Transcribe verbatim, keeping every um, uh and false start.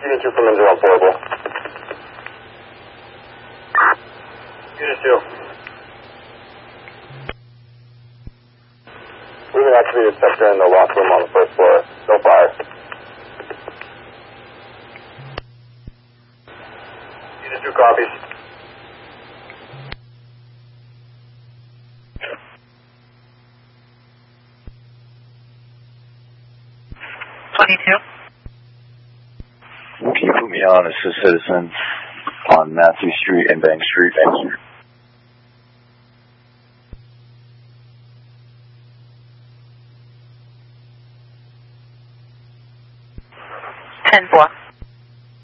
Unit two from Intel Portable. Unit two. We have an activated sector in the locker room on the first floor. No fire. Unit two copies. twenty-two. Can you put me on as a citizen on Matthew Street and Bank Street? Bank Street. ten four.